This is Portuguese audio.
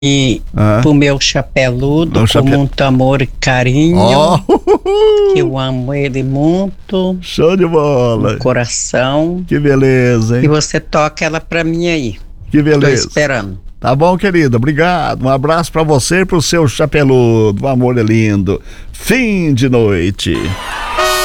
pro meu chapeludo Meu com muito amor e carinho. Que eu amo ele muito. Show de bola. No coração. Que beleza, hein? E você toca ela pra mim aí. Que beleza. Tô esperando. Tá bom, querida, obrigado. Um abraço pra você e pro seu chapeludo. O amor é lindo. Fim de noite.